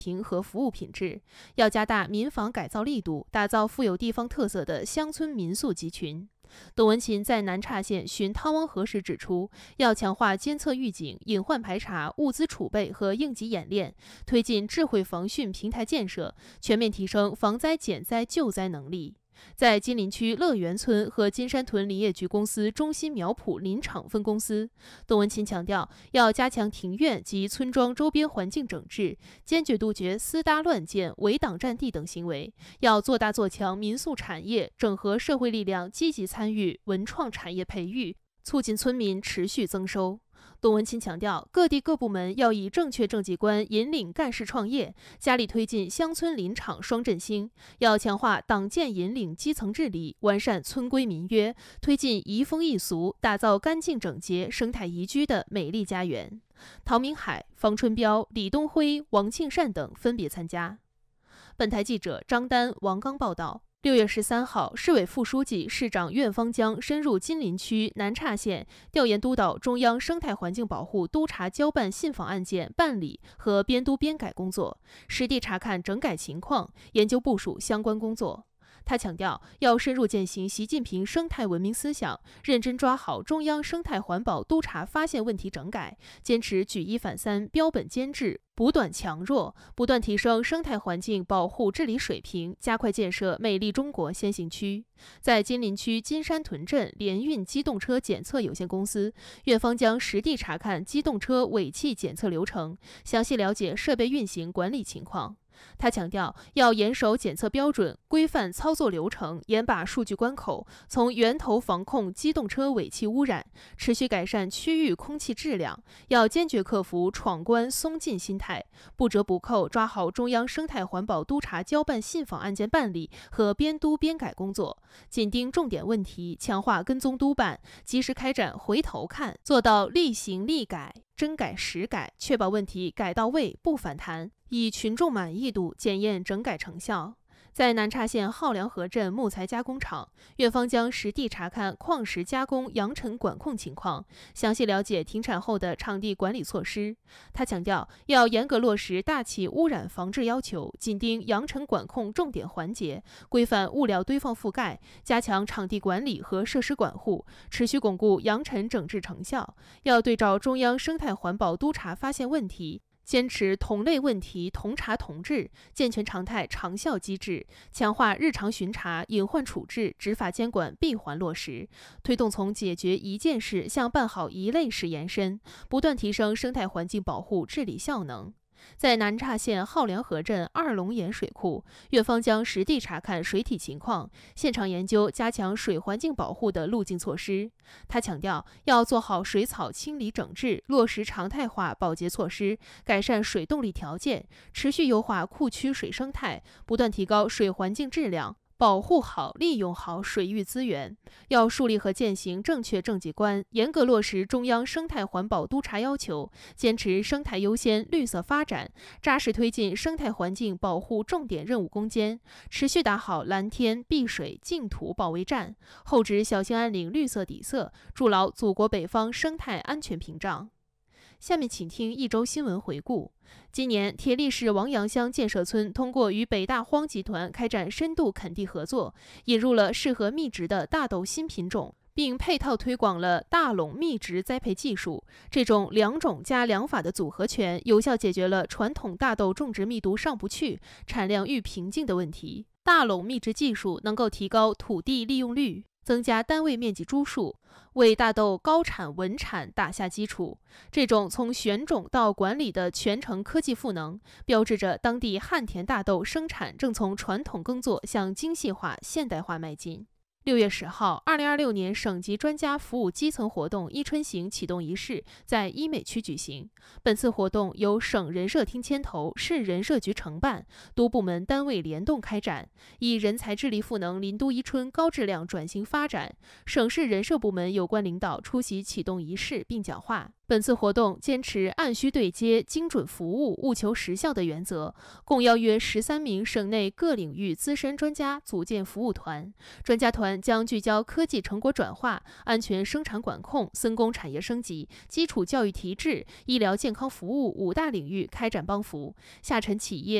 平和服务品质，要加大民房改造力度，打造富有地方特色的乡村民宿集群。董文勤在南岔县巡汤汪河时指出，要强化监测预警、隐患排查、物资储备和应急演练，推进智慧防汛平台建设，全面提升防灾减灾救灾能力。在金陵区乐园村和金山屯林业局公司中心苗圃林场分公司，董文勤强调，要加强庭院及村庄周边环境整治，坚决杜绝私搭乱建、围挡占地等行为，要做大做强民宿产业，整合社会力量，积极参与文创产业培育，促进村民持续增收。董文勤强调，各地各部门要以正确政绩观引领干事创业，加力推进乡村林场双振兴，要强化党建引领基层治理，完善村规民约，推进移风易俗，打造干净整洁、生态宜居的美丽家园。陶明海、方春彪、李东辉、王庆善等分别参加。本台记者张丹、王刚报道。6月13号，市委副书记、市长苑方江深入金陵区南岔县，调研督导中央生态环境保护督查交办信访案件办理和编督编改工作，实地查看整改情况，研究部署相关工作。他强调，要深入践行习近平生态文明思想，认真抓好中央生态环保督查发现问题整改，坚持举一反三、标本兼治，补短强弱，不断提升生态环境保护治理水平，加快建设美丽中国先行区。在金陵区金山屯镇联运机动车检测有限公司，苑方将实地查看机动车尾气检测流程，详细了解设备运行管理情况。他强调，要严守检测标准，规范操作流程，严把数据关口，从源头防控机动车尾气污染，持续改善区域空气质量。要坚决克服闯关松劲心态，不折不扣抓好中央生态环保督查交办信访案件办理和编督编改工作，紧盯重点问题，强化跟踪督办，及时开展回头看，做到立行立改，真改实改，确保问题改到位不反弹，以群众满意度检验整改成效。在南岔县浩良河镇木材加工厂，苑方将实地查看矿石加工扬尘管控情况，详细了解停产后的场地管理措施。他强调，要严格落实大气污染防治要求，紧盯扬尘管控重点环节，规范物料堆放覆盖，加强场地管理和设施管护，持续巩固扬尘整治成效。要对照中央生态环保督查发现问题，坚持同类问题同查同治，健全常态长效机制，强化日常巡查、隐患处置、执法监管闭环落实，推动从解决一件事向办好一类事延伸，不断提升生态环境保护治理效能。在南岔县浩良河镇二龙眼水库，苑方将实地查看水体情况，现场研究加强水环境保护的路径措施。他强调，要做好水草清理整治，落实常态化保洁措施，改善水动力条件，持续优化库区水生态，不断提高水环境质量，保护好、利用好水域资源。要树立和践行正确政绩观，严格落实中央生态环保督查要求，坚持生态优先、绿色发展，扎实推进生态环境保护重点任务攻坚，持续打好蓝天、碧水、净土保卫战，厚植小兴安岭绿色底色，筑牢祖国北方生态安全屏障。下面请听一周新闻回顾。今年，铁力市王杨乡建设村通过与北大荒集团开展深度垦地合作，引入了适合密植的大豆新品种，并配套推广了大垄密植栽培技术。这种两种加两法的组合拳，有效解决了传统大豆种植密度上不去、产量遇瓶颈的问题。大垄密植技术能够提高土地利用率，增加单位面积株数，为大豆高产稳产打下基础。这种从选种到管理的全程科技赋能，标志着当地旱田大豆生产正从传统耕作向精细化、现代化迈进。6月10号，2026年省级专家服务基层活动“伊春行”启动仪式在医美区举行。本次活动由省人社厅牵头，市人社局承办，多部门单位联动开展，以人才智力赋能林都伊春高质量转型发展。省市人社部门有关领导出席启动仪式并讲话。 本次活动坚持按需对接、精准服务、务求实效的原则，共邀约13名省内各领域资深专家组建服务团。专家团将聚焦科技成果转化、安全生产管控、森工产业升级、基础教育提质、医疗健康服务5大领域开展帮扶，下沉企业